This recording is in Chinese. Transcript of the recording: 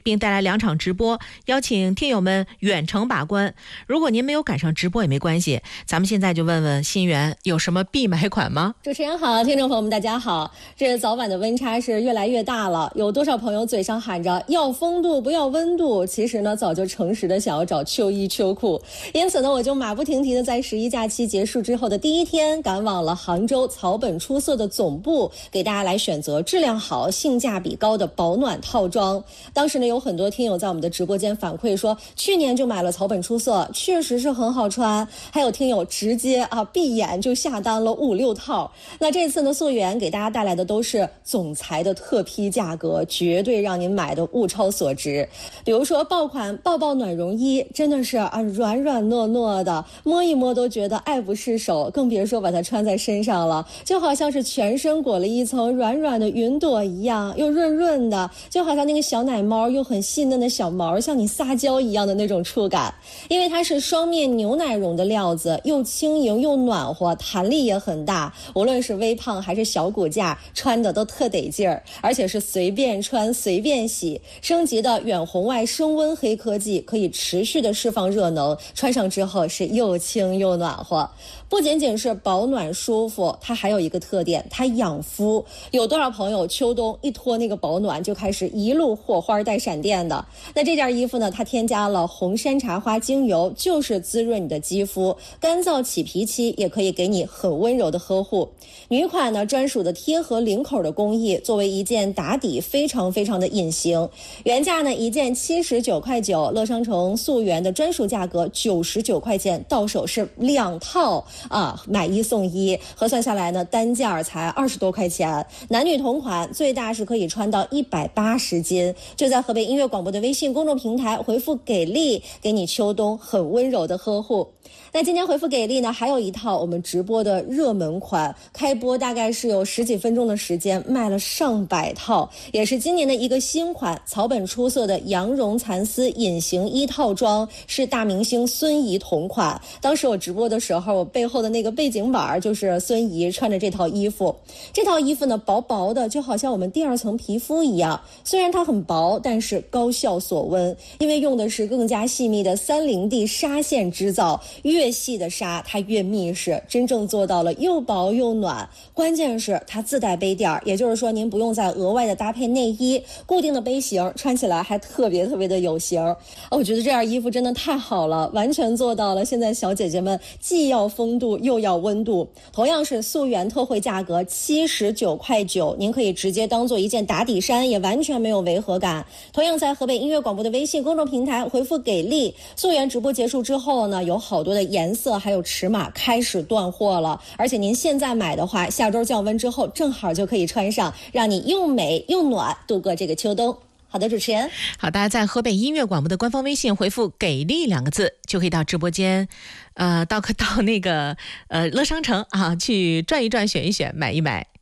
并带来2场直播，邀请听友们远程把关。如果您没有赶上直播也没关系，咱们现在就问问心源有什么必买款吗？ 主持人好，听众朋友们大家好。这早晚的温差是越来越大了，有多少朋友嘴上喊着要风度不要温度，其实呢早就诚实的想要找秋衣秋裤。因此呢，我就马不停蹄的在11假期结束之后的第一天，赶往了杭州草本出色的总部，给大家来选择质量好、性价比高的保暖套装。当时呢，有很多听友在我们的直播间反馈说，去年就买了草本出色，确实是很好穿。还有听友直接闭眼就下单了5、6套。那这次呢，溯源给大家带来的都是总裁的特批价格，绝对让您买的物超所值。比如说爆款抱抱暖绒衣，真的是软软糯糯的，摸一摸都觉得爱不释手，更别说把它穿在身上了，就好像是全身裹了一层软软的云朵一样，又润润的，就好像那个小奶猫又很细嫩的小毛向你撒娇一样的那种触感。因为它是双面牛奶绒的料子，又轻盈又暖和，弹力也很大，无论是微胖还是小骨架，穿的都特得劲儿，而且是随便穿随便洗。升级的远红外升温黑科技可以持续的释放热能，穿上之后是又轻又暖和。不仅仅是保暖舒服，它还有一个特点，它养肤。有多少朋友秋冬一脱那个保暖就开始一路火花带闪电的？那这件衣服呢，它添加了红山茶花精油，就是滋润你的肌肤，干燥起皮期也可以给你很温柔的呵护。女款呢，专属的贴合领口的工艺，作为一件打底非常非常的隐形。原价呢一件79块9，乐商城溯源的专属价格99块钱，到手是2套买1送1，核算下来呢单价才20多块钱。男女同款，最大是可以穿到180斤。就在河北音乐广播的微信公众平台回复给力，给你秋冬很温柔的呵护。那今天回复给力呢，还有一套我们直播的热门款，开播大概是有10几分钟的时间，卖了上百套，也是今年的一个新款，草本出色的羊绒蚕丝隐形衣套装，是大明星孙怡同款。当时我直播的时候，我背后的那个背景板就是孙怡穿着这套衣服。这套衣服呢，薄薄的，就好像我们第2层皮肤一样，虽然它很薄，但是高效锁温，因为用的是更加细密的30D 纱线织造，越细的纱它越密实，真正做到了又薄又暖。关键是它自带杯垫，也就是说您不用再额外的搭配内衣，固定的杯型，穿起来还特别特别的有型。我觉得这件衣服真的太好了，完全做到了现在小姐姐们既要风度又要温度。同样是溯源特惠价格79块9，您可以直接当做一件打底衫，也完全没有违和感。同样在河北音乐广播的微信公众平台回复给力，溯源直播结束之后呢，有好多的颜色还有尺码开始断货了，而且您现在买的话，下周降温之后正好就可以穿上，让你又美又暖度过这个秋冬。好的，主持人。 好，大家在河北音乐广播的官方微信回复给力2个字，就可以到直播间到那个乐商城去转一转，选一选，买一买。